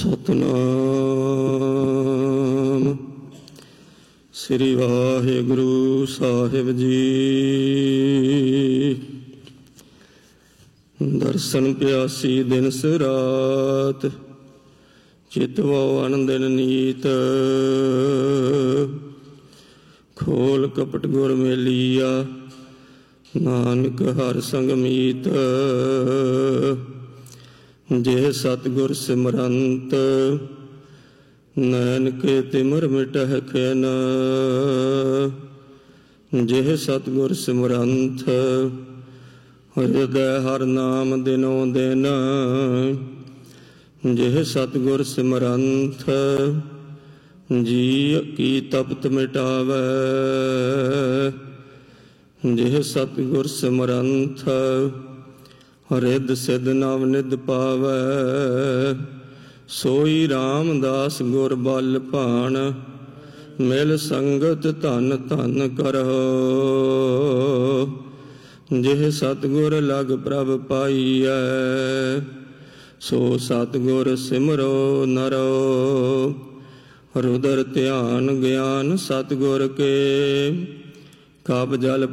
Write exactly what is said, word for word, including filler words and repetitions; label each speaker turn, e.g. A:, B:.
A: ਸਤਨਾਮ ਸ੍ਰੀ ਵਾਹਿਗੁਰੂ ਸਾਹਿਬ ਜੀ। ਦਰਸ਼ਨ ਪਿਆਸੀ ਦਿਨਸ ਰਾਤ, ਚਿਤਵੋ ਅਨੰਦਨ ਨੀਤ। ਖੋਲ ਕਪਟ ਗੁਰ ਮੇਲੀਆ, ਨਾਨਕ ਹਰ ਸੰਗ ਮੀਤ। ਜੇ ਸਤਿਗੁਰ ਸਿਮਰੰਤ, ਨੈਣ ਕੇ ਤਿਮਰ ਮਿਟਹਿ ਖੈਨ। ਜੇ ਸਤਿਗੁਰ ਸਿਮਰੰਤ, ਹਿਰਦੈ ਹਰ ਨਾਮ ਦਿਨੋ ਦਿਨ। ਜੇ ਸਤਿਗੁਰ ਸਿਮਰੰਤ, ਜੀ ਕੀ ਤਪਤ ਮਿਟਾਵੈ। ਜੇ ਸਤਿਗੁਰ ਸਿਮਰੰਤ, ਰਿੱਧ ਸਿੱਧ ਨਵ ਨਿਧ ਪਾਵੈ। ਸੋਈ ਰਾਮਦਾਸ ਗੁਰ ਬਲ ਭਾਣ, ਮਿਲ ਸੰਗਤ ਧਨ ਧਨ ਕਰਹੁ। ਜੇ ਸਤਿਗੁਰ ਲਗ ਪ੍ਰਭ ਪਾਈਐ, ਸੋ ਸਤਿਗੁਰ ਸਿਮਰੋ ਨਰੋ। ਰੁਦਰ ਧਿਆਨ ਗਿਆਨ ਸਤਿਗੁਰ ਕੇ, ਕਬ ਜਲ